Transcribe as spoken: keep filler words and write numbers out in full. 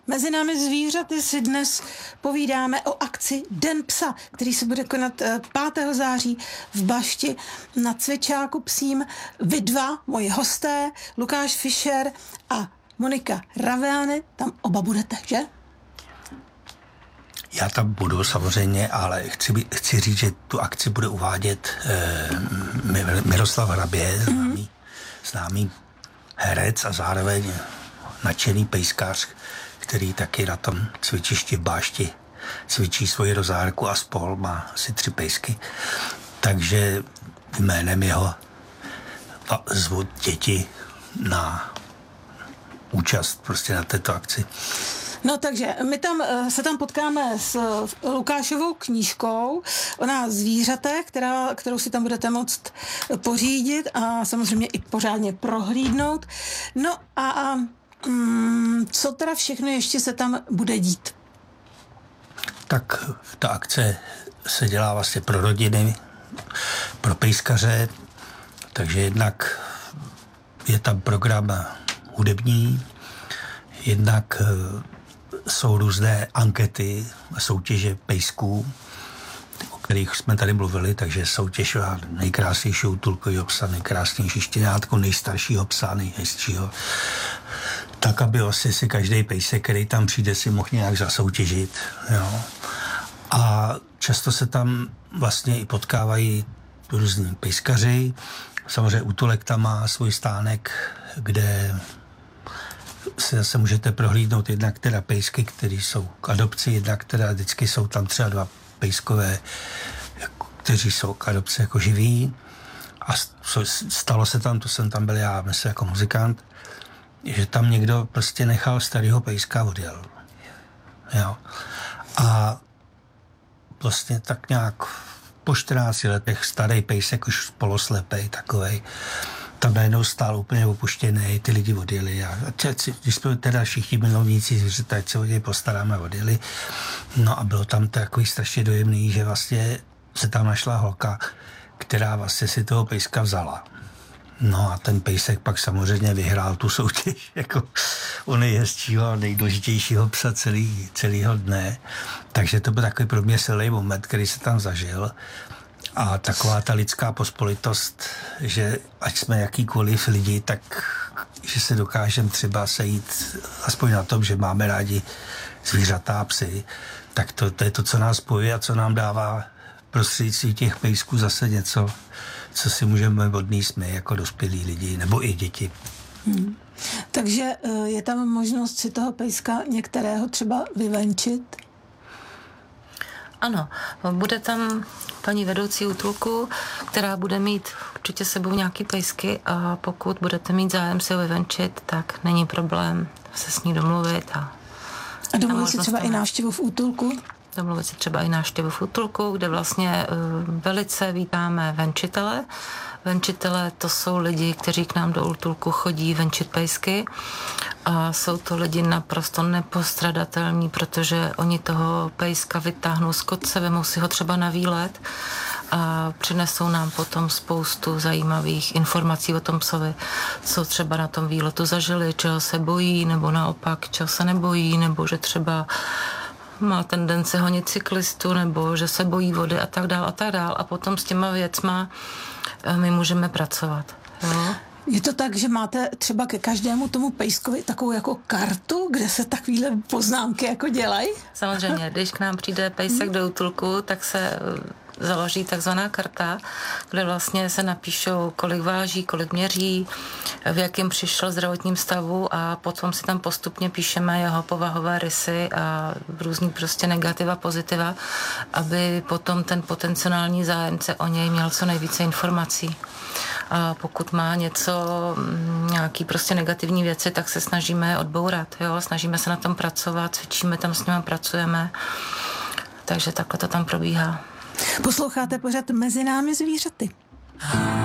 Mezi námi zvířaty si dnes povídáme o akci Den psa, který se bude konat pátého září v Bašti na Cvičáku psím. Vy dva, moji hosté, Lukáš Fischer a Monika Raveane, tam oba budete, že? Já tam budu samozřejmě, ale chci, chci říct, že tu akci bude uvádět eh, Miroslav Hrabě, známý, mm. známý herec a zároveň nadšený pejskař, který taky na tom cvičišti v Bášti cvičí svoji rozárku a spol, má asi tři pejsky. Takže jménem jeho zvu děti na účast prostě na této akci. No takže my tam se tam potkáme s Lukášovou knížkou, ona Zvířata, která, kterou si tam budete moct pořídit a samozřejmě i pořádně prohlídnout. No a, a mm, co teda všechno ještě se tam bude dít? Tak ta akce se dělá vlastně pro rodiny, pro pejskaře, takže jednak je tam program hudební, jednak jsou různé ankety a soutěže pejsků, o kterých jsme tady mluvili, takže soutěž na nejkrásnějšího útulkového psa, nejkrásnější štěňátko, nejstaršího psa, nejhezčího. Tak, aby vlastně si každý pejsek, který tam přijde, si mohl nějak zasoutěžit. Jo. A často se tam vlastně i potkávají různí pejskaři. Samozřejmě útulek tam má svůj stánek, kde si zase můžete prohlídnout jednak teda pejsky, které jsou k adopci, jednak teda vždycky jsou tam třeba dva pejskové, kteří jsou k adopci jako živí. A stalo se tam, to jsem tam byl já, myslím jako muzikant, že tam někdo prostě nechal starého pejska a odjel. Jo. A vlastně tak nějak po čtrnácti letech starý pejsek, už poloslepej takovej, tam najednou stál úplně opuštěný, ty lidi odjeli a když jsme teda všichni milovníci zvířata, ať se o něj postaráme, odjeli. No a bylo tam takový strašně dojemný, že vlastně se tam našla holka, která vlastně si toho pejska vzala. No a ten pejsek pak samozřejmě vyhrál tu soutěž jako u nejhezčího a nejdůležitějšího psa celý, celého dne. Takže to byl takový pro mě silný moment, který se tam zažil. A taková ta lidská pospolitost, že ať jsme jakýkoliv lidi, tak že se dokážeme třeba sejít aspoň na tom, že máme rádi zvířata a psy, tak to, to je to, co nás spojuje a co nám dává prostřednictvím těch pejsků zase něco, co si můžeme odníst my jako dospělí lidi, nebo i děti. Hmm. Takže je tam možnost si toho pejska některého třeba vyvenčit? Ano, bude tam paní vedoucí útulku, která bude mít určitě sebou nějaký pejsky a pokud budete mít zájem si ho vyvenčit, tak není problém se s ní domluvit. A, a domluvit si třeba i návštěvu v útulku? Domluvit si třeba i návštěvu v útulku, kde vlastně uh, velice vítáme venčitele. Venčitele to jsou lidi, kteří k nám do útulku chodí venčit pejsky a jsou to lidi naprosto nepostradatelní, protože oni toho pejska vytáhnou z kotce, vemou si ho třeba na výlet a přinesou nám potom spoustu zajímavých informací o tom psovi, co třeba na tom výletu zažili, čeho se bojí, nebo naopak, čeho se nebojí, nebo že třeba má tendenci honit cyklistu, nebo že se bojí vody a tak dál a tak dál. A potom s těma věcma my můžeme pracovat. Jo? Je to tak, že máte třeba ke každému tomu pejskovi takovou jako kartu, kde se takovýhle poznámky jako dělají? Samozřejmě, když k nám přijde pejsek do útulku, tak se založí takzvaná karta, kde vlastně se napíšou, kolik váží, kolik měří, v jakém přišel zdravotním stavu a potom si tam postupně píšeme jeho povahové rysy a různý prostě negativa, pozitiva, aby potom ten potenciální zájemce o něj měl co nejvíce informací. A pokud má něco, nějaký prostě negativní věci, tak se snažíme odbourat, jo? Snažíme se na tom pracovat, cvičíme tam s nimi, pracujeme, takže takhle to tam probíhá. Posloucháte pořad Mezi námi zvířaty.